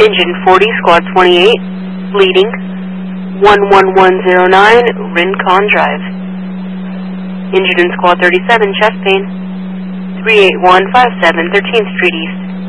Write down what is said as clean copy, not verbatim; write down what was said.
Engine 40, Squad 28, bleeding, 11109, Rincon Drive. Engine in Squad 37, chest pain, 38157, 13th Street East.